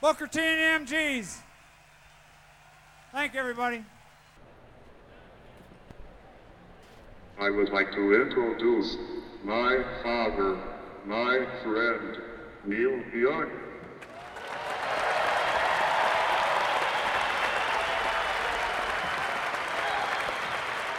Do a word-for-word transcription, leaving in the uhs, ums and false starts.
Booker T and the M Gs. Thank you, everybody. I would like to introduce my father, my friend, Neil Young.